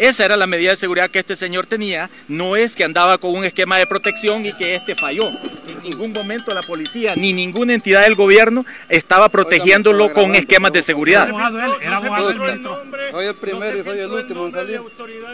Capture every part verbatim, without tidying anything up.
Esa era la medida de seguridad que este señor tenía, no es que andaba con un esquema de protección y que este falló. En ningún momento la policía ni ninguna entidad del gobierno estaba protegiéndolo con esquemas de seguridad. Era abogado él, era abogado él, ministro. Soy el primero y soy el último en salir.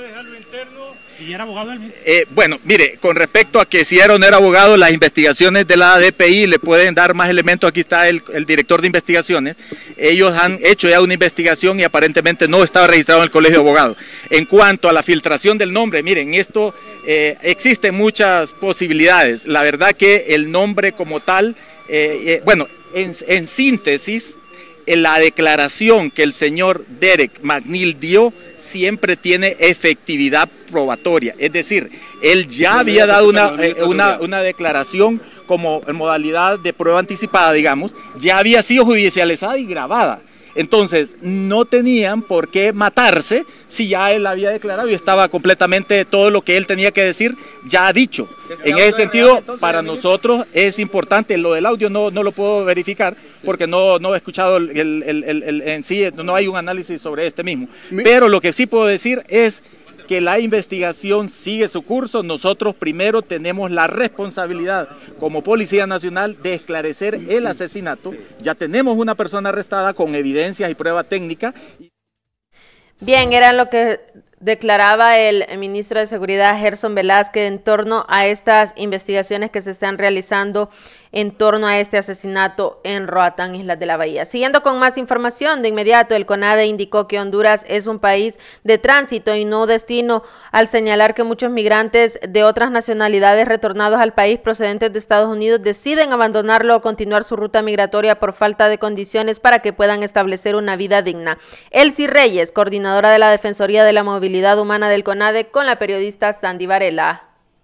Y era abogado él, ministro. Eh, bueno, mire, con respecto a que si era o no era abogado, las investigaciones de la D P I le pueden dar más elementos. Aquí está el, el director de investigaciones. Ellos han hecho ya una investigación y aparentemente no estaba registrado en el Colegio de Abogados. En cuanto a la filtración del nombre, miren, esto eh, existen muchas posibilidades. La verdad que el nombre como tal, eh, eh, bueno, en, en síntesis, en la declaración que el señor Derek McNeil dio siempre tiene efectividad probatoria. Es decir, él ya había dado una, una, una declaración como en modalidad de prueba anticipada, digamos, ya había sido judicializada y grabada. Entonces, no tenían por qué matarse si ya él había declarado y estaba completamente todo lo que él tenía que decir ya dicho. En ese sentido, para nosotros es importante, lo del audio no, no lo puedo verificar porque no, no he escuchado el, el, el, el, el, en sí, no hay un análisis sobre este mismo. Pero lo que sí puedo decir es que la investigación sigue su curso. Nosotros primero tenemos la responsabilidad como Policía Nacional de esclarecer el asesinato. Ya tenemos una persona arrestada con evidencias y prueba técnica. Bien, era lo que declaraba el ministro de Seguridad, Gerson Velázquez, en torno a estas investigaciones que se están realizando en torno a este asesinato en Roatán, Islas de la Bahía. Siguiendo con más información, de inmediato el CONADE indicó que Honduras es un país de tránsito y no destino, al señalar que muchos migrantes de otras nacionalidades retornados al país procedentes de Estados Unidos deciden abandonarlo o continuar su ruta migratoria por falta de condiciones para que puedan establecer una vida digna. Elsie Reyes, coordinadora de la Defensoría de la Movilidad Humana del CONADE, con la periodista Sandy Varela.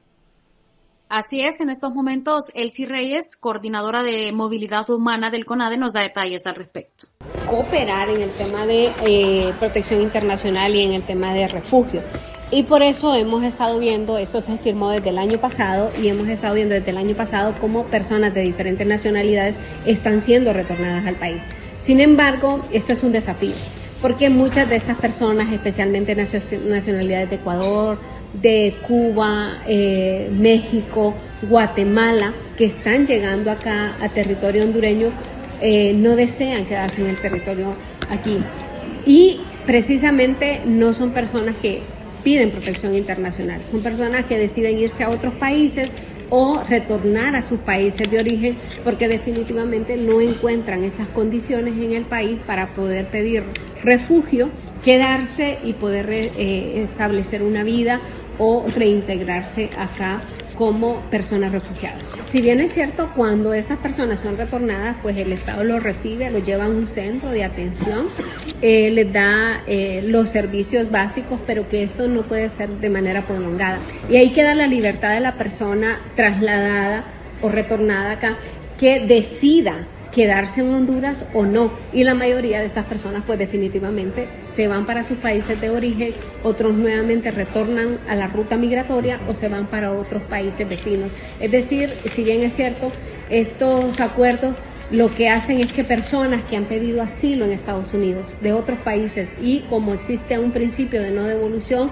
Así es, en estos momentos Elsie Reyes, coordinadora de movilidad humana del CONADE, nos da detalles al respecto. Cooperar en el tema de eh, protección internacional y en el tema de refugio. Y por eso hemos estado viendo, esto se firmó desde el año pasado, y hemos estado viendo desde el año pasado cómo personas de diferentes nacionalidades están siendo retornadas al país. Sin embargo, esto es un desafío, porque muchas de estas personas, especialmente nacionalidades de Ecuador, de Cuba, eh, México, Guatemala, que están llegando acá a territorio hondureño, eh, no desean quedarse en el territorio aquí. Y precisamente no son personas que piden protección internacional, son personas que deciden irse a otros países o retornar a sus países de origen porque definitivamente no encuentran esas condiciones en el país para poder pedir refugio, quedarse y poder eh, establecer una vida o reintegrarse acá como personas refugiadas. Si bien es cierto, cuando estas personas son retornadas, pues el Estado los recibe, los lleva a un centro de atención, eh, les da eh, los servicios básicos, pero que esto no puede ser de manera prolongada. Y ahí queda la libertad de la persona trasladada o retornada acá, que decida quedarse en Honduras o no, y la mayoría de estas personas pues definitivamente se van para sus países de origen, otros nuevamente retornan a la ruta migratoria o se van para otros países vecinos. Es decir, si bien es cierto, estos acuerdos lo que hacen es que personas que han pedido asilo en Estados Unidos, de otros países, y como existe un principio de no devolución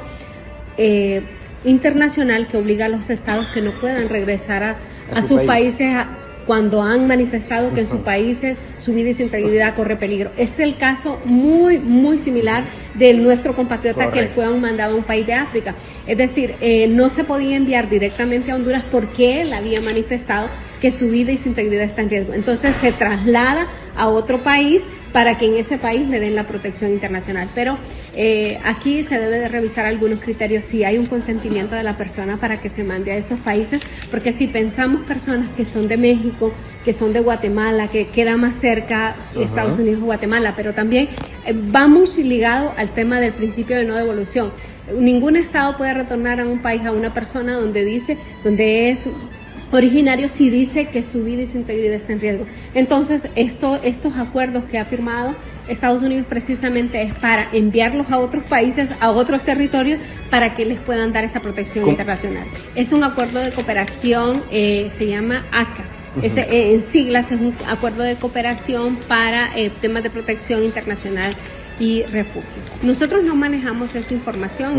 eh, internacional que obliga a los estados que no puedan regresar a, a, a sus país. países a, cuando han manifestado que en sus países su vida y su integridad corre peligro. Es el caso muy, muy similar de nuestro compatriota Correcto. que él fue mandado a un país de África. Es decir, eh, no se podía enviar directamente a Honduras porque él había manifestado que su vida y su integridad está en riesgo. Entonces se traslada a otro país para que en ese país le den la protección internacional. Pero eh, aquí se debe de revisar algunos criterios, si hay un consentimiento de la persona para que se mande a esos países, porque si pensamos personas que son de México, que son de Guatemala, que queda más cerca uh-huh. Estados Unidos o Guatemala, pero también eh, va muy ligado al tema del principio de no devolución. Ningún estado puede retornar a un país a una persona donde dice, donde es originario, si dice que su vida y su integridad está en riesgo. Entonces, esto, estos acuerdos que ha firmado Estados Unidos precisamente es para enviarlos a otros países, a otros territorios, para que les puedan dar esa protección ¿Cómo? internacional. Es un acuerdo de cooperación, eh, se llama A C A. Uh-huh. Ese, eh, en siglas es un acuerdo de cooperación para eh, temas de protección internacional y refugio. Nosotros no manejamos esa información.